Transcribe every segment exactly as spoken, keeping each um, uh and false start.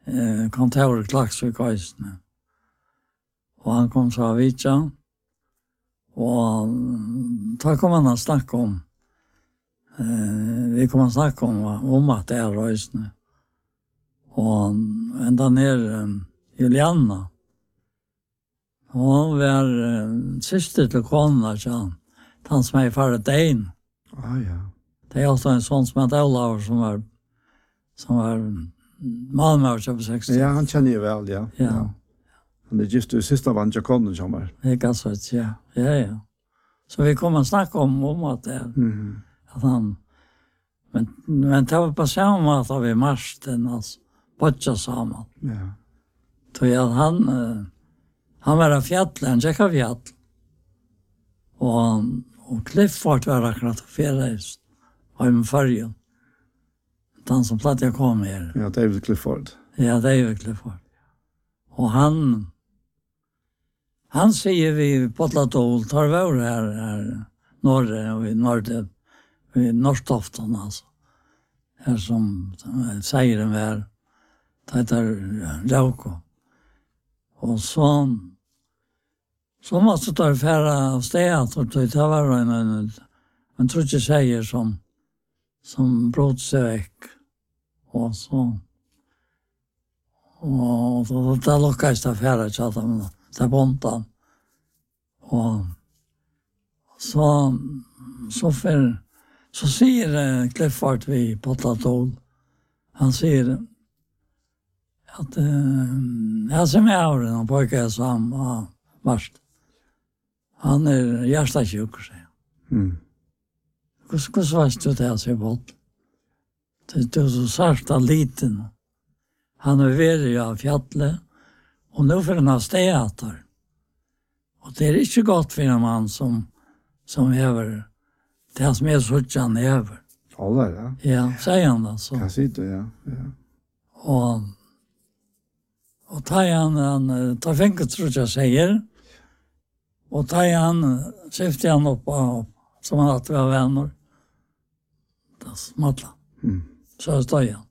eh, kontor i Klaksvik Øysene. Og han kom så av Vitja, og da kom han å snakke om, eh, vi kom å snakke om, om at det er Øysene. Og enda ned um, Juliana, hon var uh, syster til kona, han, han som er i farret Dein. Ah, ja. Det er også en sånn som heter Olav, som var, som var malmøver på seksti. Ja, han kjenner jeg vel, ja. Ja. ja. Han er just det siste vann til konen som var. Det er ganske så, ja. Ja, ja. Så vi kom og snakke om, om at det er, Mm. at han, men, men det var på samme måte vi marsjen, altså, bodja sammen. Ja. Så ja, han, uh, han var av fjallet, han gikk av fjall. Og, og Clifford var akkurat ferreist, og i fargen. Han som platt jeg kom her. Ja, David Clifford. Ja, David Clifford. Og han, han sier vi på Tlatol, tar vi over her, her norre, og i norre, i Norstoften, altså. Her som, som sier en vær, det heter Rauko. Og så, så måtte ta færa av stedet, og det var en, en, en tror ikke sier som, som brot seg vekk. Og så, og så, da lukkes det færa, ikke at de, det bontan. Og så, så, for, så sier Clifford vi på Tlatol, han sier, at uh, jeg ser med av den pojken som var varst. Han er hjertekjuk, sier han. Mm. Hvordan varst du det, sier Bolt? Det er så sart av liten. Han er vært av fjallet, og nå får han ha steater. Og det er ikke godt for en mann som, som hever, det som er sånn han hever. Alla, ja. Ja, sier han da. Så. Kan si det, ja. ja. Og Og ta han, han ta fengt, tror jeg sier, og ta han, skiftet han opp av, som han hadde vært venner. Det smatla. Mm. Så stod han.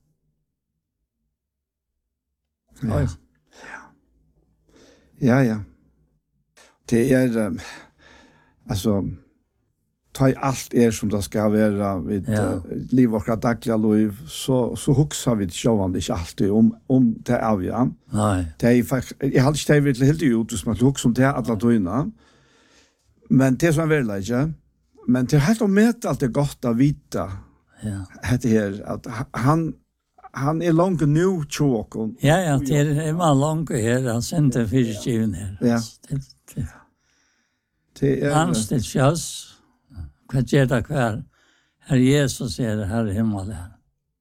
Ja. ja. Ja, ja. Det er, um, altså, ta i allt er som det skal være vid ja. uh, liv og daglige liv, så, så hukser vi sjåvande ikke alltid om, om det er vi. Ja. Nei. Det er faktisk, jeg har ikke det virkelig helt ut, hvis man hukser om det er alle døgnet. Men det er som er veldig, men det er helt å møte alt det godt å vite ja. det her, at han, han er langt nå tjåken. Ja, ja, det er man langt her, han sendte fyrtjuven her. Ja. Det, det. Det er, han stilt kjøs, hva gjør det hver? Her Jesus er det, her himmel er.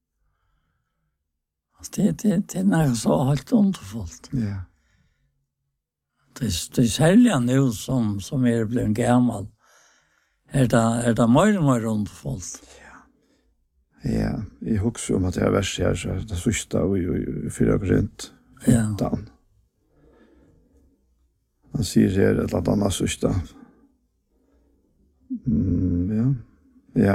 Det, det, det er noe så helt underfullt. Ja. Det, det er særlig nå som, som er blevet gammel. Er det, er det mer og mer underfullt? Ja. Ja, jeg husker om at det er vers her, så det sørste og i fyra grønt. Ja. Dan. Han sier her et eller annet sørste. Mm, ja. Ja.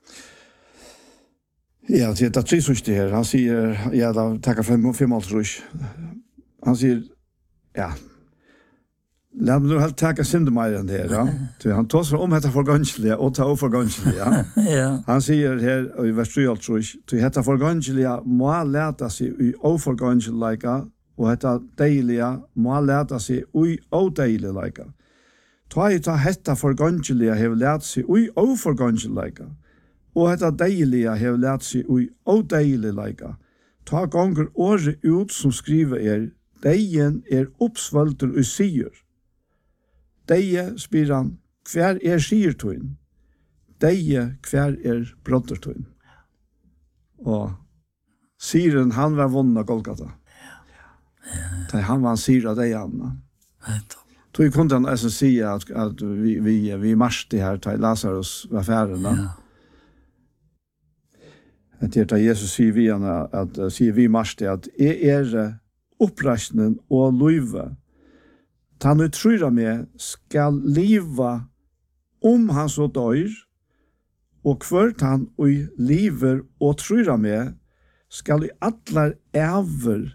Ja, det er tre sørste her. Han sier, ja, da takker fem, fem alt rus. Han sier, ja, la meg nå helt takke synde mer enn det her, ja. Han tar seg om dette forgangelige og tar over forgangelige, ja. Ja. Han sier her i vers tre alt rus, til dette forgangelige må lete seg i oforgangelige, og dette deilige må lete seg i odeilige. Ta i ta hetta forgangelige hev lært seg ui oforgangelige, og hetta deilige hev lært seg ui odeilige. Ta gonger året ut som skriver er, deien er oppsvølter og sier. Deie, spyr han, hver er siertøyen? Deie, hver er brottertøyen? Og sieren, han var vunnen av Golgata. Ja. Han var en sier av deie, han. Tog kunde han alltså säga att, att vi, vi, vi marschte här till Lazarus var färden. Ja. Att det är Jesus säger vi att, att säger vi marschte att är er upprastningen och löva. Han nu tror med ska leva om han så dör och kvart han och lever och tror med ska i alla äver